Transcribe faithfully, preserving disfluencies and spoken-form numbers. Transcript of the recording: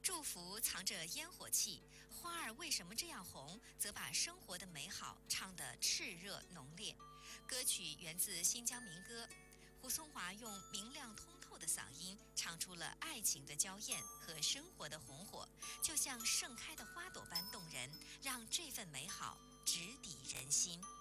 祝福藏着烟火气，花儿为什么这样红？则把生活的美好唱得炽热浓烈。歌曲源自新疆民歌，胡松华用明亮通透的嗓音唱出了爱情的娇艳和生活的红火，就像盛开的花朵般动人，让这份美好直抵人心。